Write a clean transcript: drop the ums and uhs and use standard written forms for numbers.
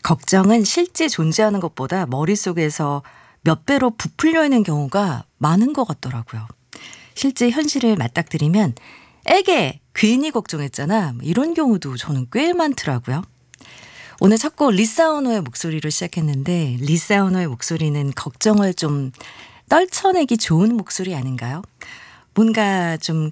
걱정은 실제 존재하는 것보다 머릿속에서 몇 배로 부풀려 있는 경우가 많은 것 같더라고요. 실제 현실을 맞닥뜨리면 에게 괜히 걱정했잖아, 이런 경우도 저는 꽤 많더라고요. 오늘 첫 곡 리사오노의 목소리로 시작했는데, 리사오노의 목소리는 걱정을 좀 떨쳐내기 좋은 목소리 아닌가요? 뭔가 좀